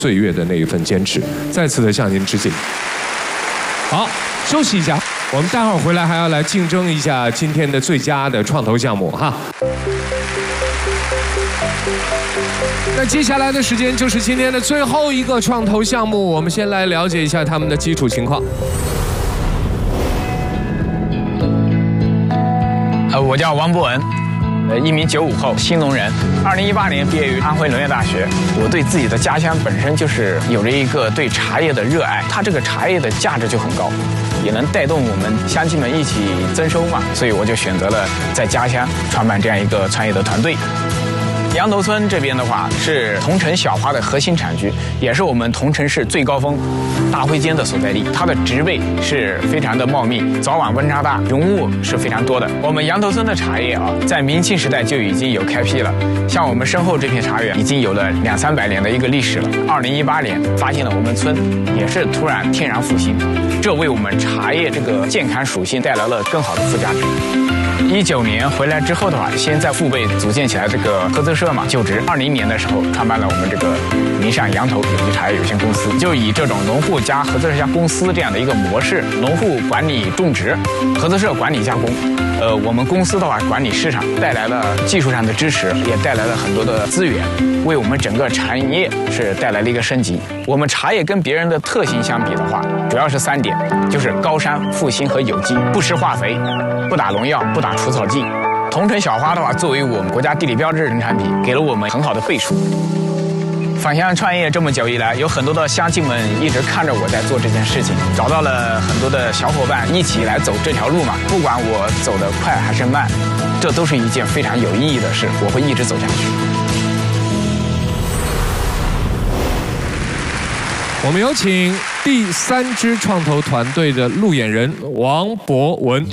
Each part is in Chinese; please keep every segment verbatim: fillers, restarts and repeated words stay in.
岁月的那一份坚持。再次的向您致敬。好，休息一下，我们待会儿回来还要来竞争一下今天的最佳的创投项目哈。那接下来的时间就是今天的最后一个创投项目，我们先来了解一下他们的基础情况。 呃，我叫王博文，呃，一名九五后新农人，二零一八年毕业于安徽农业大学。我对自己的家乡本身就是有着一个对茶叶的热爱，它这个茶叶的价值就很高，也能带动我们乡亲们一起增收嘛，所以我就选择了在家乡创办这样一个创业的团队。羊头村这边的话是桐城小花的核心产区，也是我们桐城市最高峰大灰间的所在地。它的植被是非常的茂密，早晚温差大，溶物是非常多的。我们羊头村的茶叶啊，在明清时代就已经有开辟了。像我们身后这片茶园，已经有了两三百年的一个历史了。二零一八年发现了我们村也是突然天然复兴，这为我们茶叶这个健康属性带来了更好的附加值。一九年回来之后的话，先在父辈组建起来这个合资社嘛就职。二零年的时候创办了我们这个名上羊头有机茶叶有限公司，就以这种农户加合资社加公司这样的一个模式，农户管理种植，合资社管理加工。呃，我们公司的话管理市场，带来了技术上的支持，也带来了很多的资源，为我们整个产业是带来了一个升级。我们茶叶跟别人的特性相比的话，主要是三点，就是高山、复兴和有机，不施化肥，不打农药，不打除草剂。桐城小花的话，作为我们国家地理标志人产品，给了我们很好的背书。返乡创业这么久以来，有很多的乡亲们一直看着我在做这件事情，找到了很多的小伙伴一起来走这条路嘛。不管我走得快还是慢，这都是一件非常有意义的事，我会一直走下去。 我们有请第三支创投团队的路演人王博文。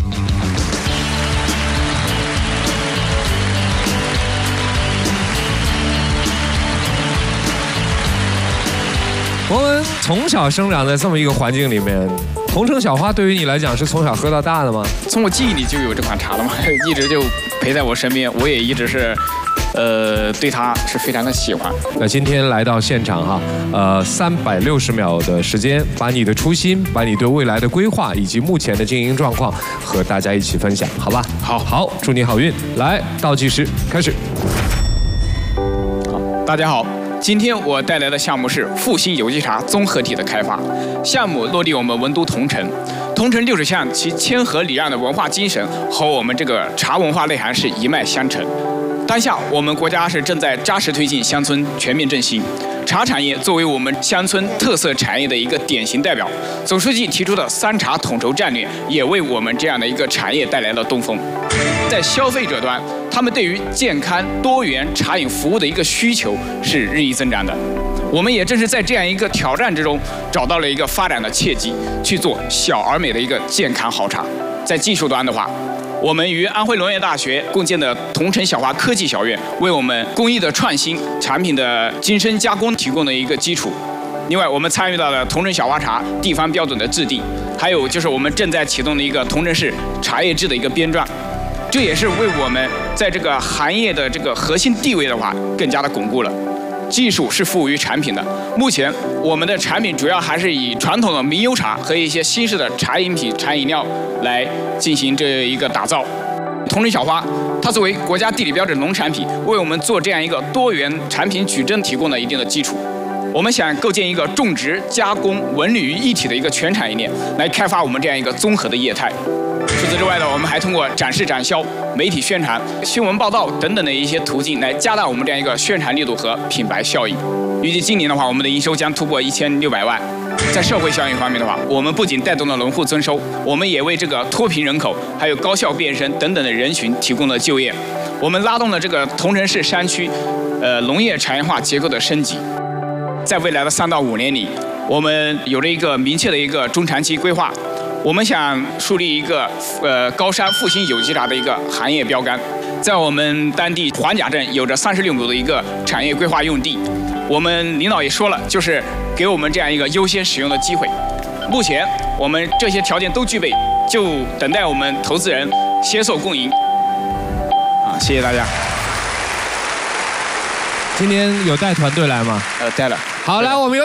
博文从小生长在这么一个环境里面，桐城小花对于你来讲是从小喝到大的吗？ 从我记忆里就有这款茶了嘛，一直就陪在我身边，我也一直是。呃，对它是非常的喜欢。 那今天来到现场哈，呃，三百六十秒的时间，把你的初心，把你对未来的规划以及目前的经营状况和大家一起分享，好吧？ 好， 好，祝你好运。来，倒计时开始。 好，大家好。今天我带来的项目是复兴有机茶综合体的开发，项目落地我们文都桐城。桐城六十巷其谦和礼让的文化精神和我们这个茶文化内涵是一脉相承。当下，我们国家是正在扎实推进乡村全面振兴。茶产业作为我们乡村特色产业的一个典型代表，总书记提出的三茶统筹战略，也为我们这样的一个产业带来了东风。在消费者端，他们对于健康多元茶饮服务的一个需求是日益增长的。我们也正是在这样一个挑战之中，找到了一个发展的契机，去做小而美的一个健康好茶。在技术端的话，我们与安徽农业大学共建的桐城小花科技小院，为我们工艺的创新、产品的精深加工提供了一个基础。另外，我们参与到了桐城小花茶地方标准的制定，还有就是我们正在启动的一个桐城市茶叶制的一个编撰，这也是为我们在这个行业的这个核心地位的话，更加的巩固了。技术是服务于产品的。目前我们的产品主要还是以传统的名优茶和一些新式的茶饮品、茶饮料来进行这一个打造。桐城小花，它作为国家地理标准农产品，为我们做这样一个多元产品矩阵提供了一定的基础。我们想构建一个种植、加工、文旅于一体的一个全产业链，来开发我们这样一个综合的业态。除此之外呢，我们还通过展示展销、媒体宣传、新闻报道等等的一些途径，来加大我们这样一个宣传力度和品牌效应。预计今年的话，我们的营收将突破一千六百万。在社会效应方面的话，我们不仅带动了农户增收，我们也为这个脱贫人口、还有高校变身等等的人群提供了就业。我们拉动了这个桐城市山区，呃，农业产业化结构的升级。在未来的三到五年里，我们有着一个明确的一个中长期规划。我们想树立一个呃高山复兴有机茶的一个行业标杆，在我们当地黄甲镇有着三十六亩的一个产业规划用地，我们领导也说了，就是给我们这样一个优先使用的机会。目前我们这些条件都具备，就等待我们投资人携手共赢。啊，谢谢大家。 今天有带团队来吗？ 呃，带了。 好，来我们有。